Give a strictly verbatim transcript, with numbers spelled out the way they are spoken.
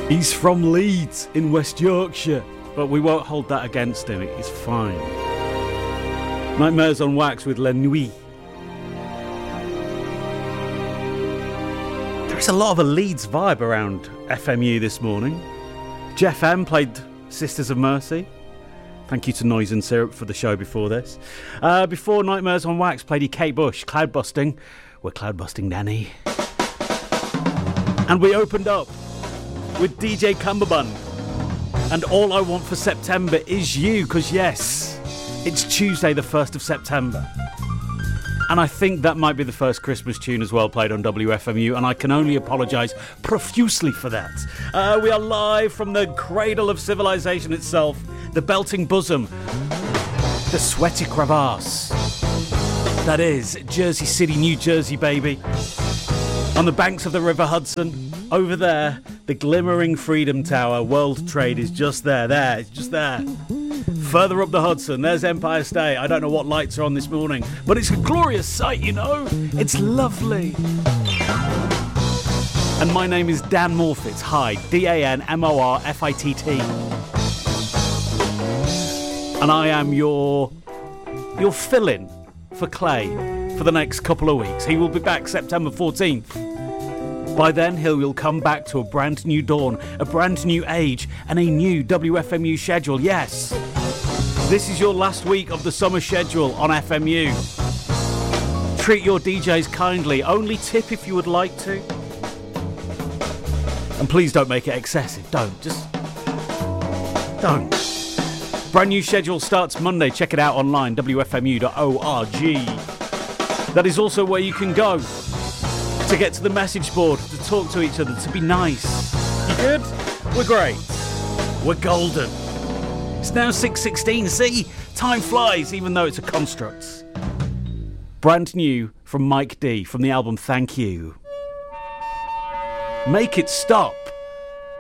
He's from Leeds in West Yorkshire, but we won't hold that against him. It's fine. Nightmares on Wax with La Nuit. There's a lot of a Leeds vibe around F M U this morning. Jeff M played Sisters of Mercy. Thank you to Noise and Syrup for the show before this. Uh, before Nightmares on Wax played he Kate Bush, Cloud Busting. We're cloud busting, Danny. And we opened up with D J Cumberbund and All I Want for September Is You, because yes, it's Tuesday the first of September. And I think that might be the first Christmas tune as well played on W F M U, and I can only apologise profusely for that. Uh, we are live from the cradle of civilization itself, the belting bosom, the sweaty crevasse. That is Jersey City, New Jersey, baby. On the banks of the River Hudson, over there, the glimmering Freedom Tower, World Trade is just there, there, it's just there. Further up the Hudson, there's Empire State. I don't know what lights are on this morning, but it's a glorious sight, you know? It's lovely. And my name is Dan Morfitts. Hi, D A N M O R F I T T. And I am your, your fill-in for Clay for the next couple of weeks. He will be back September fourteenth. By then, he will come back to a brand new dawn, a brand new age, and a new W F M U schedule. Yes, this is your last week of the summer schedule on F M U. Treat your D Js kindly. Only tip if you would like to. And please don't make it excessive. Don't. Just don't. Brand new schedule starts Monday. Check it out online, W F M U dot org. That is also where you can go to get to the message board, to talk to each other, to be nice. You good? We're great. We're golden. It's now six sixteen. See? Time flies, even though it's a construct. Brand new from Mike D, from the album Thank You. Make It Stop.